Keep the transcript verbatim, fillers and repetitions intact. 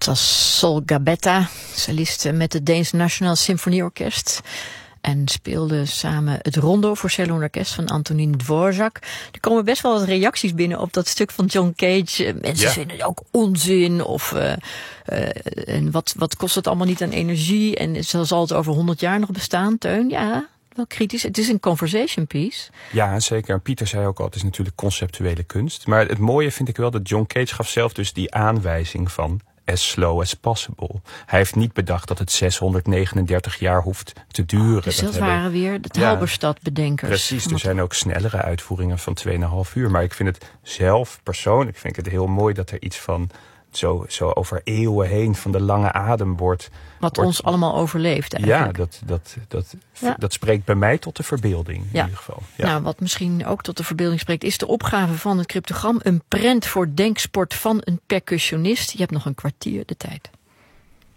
Dat was Sol Gabetta, solist met het Deens Nationaal Symfonieorkest. En speelde samen het rondo voor cello en orkest van Antonín Dvořák. Er komen best wel wat reacties binnen op dat stuk van John Cage. Mensen ja. vinden het ook onzin. Of uh, uh, en wat, wat kost het allemaal niet aan energie? En zal het over honderd jaar nog bestaan, Teun? Ja, wel kritisch. Het is een conversation piece. Ja, zeker. En Pieter zei ook al, het is natuurlijk conceptuele kunst. Maar het mooie vind ik wel dat John Cage gaf zelf dus die aanwijzing van as slow as possible. Hij heeft niet bedacht dat het zeshonderdnegenendertig jaar hoeft te duren. Dus dat, dat waren hebben... weer de ja, Halberstad-bedenkers. Precies, er zijn ook snellere uitvoeringen van twee en een half uur. Maar ik vind het zelf persoonlijk vind ik het heel mooi dat er iets van zo, zo over eeuwen heen van de lange adem wordt. Wat wordt... ons allemaal overleeft eigenlijk. Ja, dat, dat, dat, ja. dat spreekt bij mij tot de verbeelding in ja. ieder geval. Ja. Nou, wat misschien ook tot de verbeelding spreekt, is de opgave van het cryptogram. Een prent voor denksport van een percussionist. Je hebt nog een kwartier de tijd.